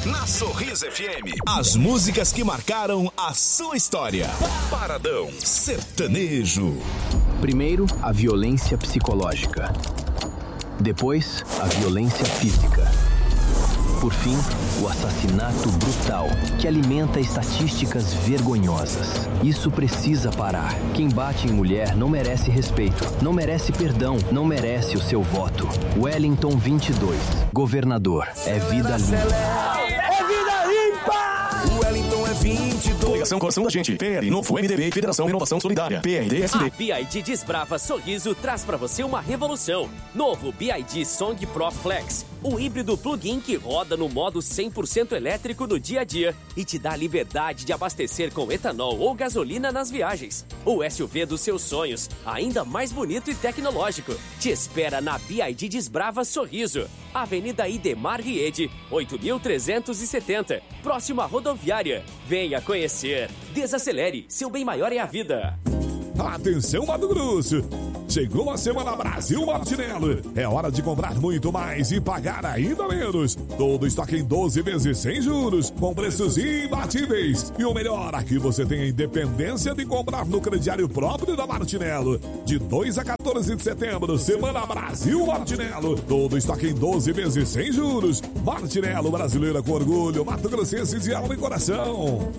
Na Sorriso FM, as músicas que marcaram a sua história. Paradão Sertanejo. Primeiro, a violência psicológica. Depois, a violência física. Por fim, o assassinato brutal, que alimenta estatísticas vergonhosas. Isso precisa parar. Quem bate em mulher não merece respeito, não merece perdão, não merece o seu voto. Wellington 22, governador. É vida limpa. É vida limpa! O Wellington é 22. Coligação Coração da Gente, PL, Novo MDB e Federação Renovação Solidária, PRDSB. A BID Desbrava Sorriso traz pra você uma revolução. Novo BID Song Pro Flex, um híbrido plug-in que roda no modo 100% elétrico no dia a dia e te dá a liberdade de abastecer com etanol ou gasolina nas viagens. O SUV dos seus sonhos, ainda mais bonito e tecnológico, te espera na BID Desbrava Sorriso, Avenida Idemar Riede, 8.370, próximo à rodoviária. Venha conhecer. Desacelere, seu bem maior é a vida. Atenção, Mato Grosso! Chegou a Semana Brasil Martinello. É hora de comprar muito mais e pagar ainda menos. Todo estoque em 12 vezes sem juros, com preços imbatíveis. E o melhor, aqui você tem a independência de comprar no crediário próprio da Martinello. De 2 a 14 de setembro, Semana Brasil Martinello. Todo estoque em 12 vezes sem juros. Martinello, brasileira com orgulho, Mato Grossense de alma e coração.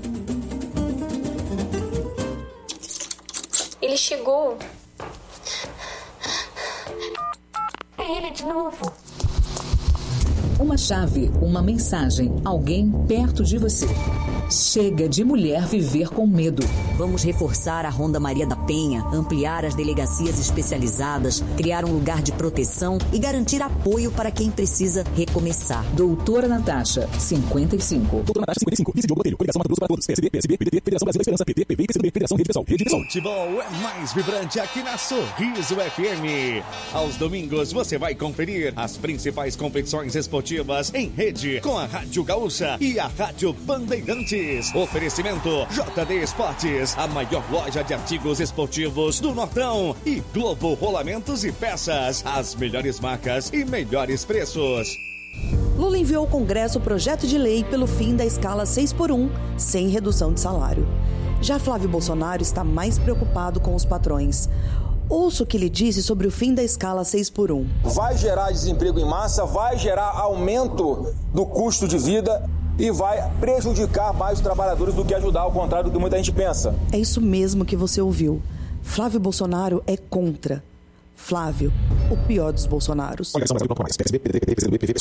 Ele chegou. É ele de novo. Uma chave, uma mensagem, alguém perto de você. Chega de mulher viver com medo. Vamos reforçar a Ronda Maria da Penha, ampliar as delegacias especializadas, criar um lugar de proteção e garantir apoio para quem precisa recomeçar. Doutora Natasha, 55. Doutora Natasha, 55. Vice Diogo Monteiro, Coligação Mato Grosso para Todos. PSB, PSB, PDT, Federação Brasileira Esperança, PT, PV, PCdoB, Federação Rede Pessoal, Rede Pessoal. Futebol é mais vibrante aqui na Sorriso FM. Aos domingos você vai conferir as principais competições esportivas em rede com a Rádio Gaúcha e a Rádio Bandeirantes. Oferecimento JD Esportes, a maior loja de artigos esportivos do Nortão, e Globo Rolamentos e Peças, as melhores marcas e melhores preços. Lula enviou ao Congresso o projeto de lei pelo fim da escala 6x1, sem redução de salário. Já Flávio Bolsonaro está mais preocupado com os patrões. Ouça o que ele disse sobre o fim da escala 6x1. Vai gerar desemprego em massa, vai gerar aumento do custo de vida e vai prejudicar mais os trabalhadores do que ajudar, ao contrário do que muita gente pensa. É isso mesmo que você ouviu. Flávio Bolsonaro é contra. Flávio, o pior dos Bolsonaros.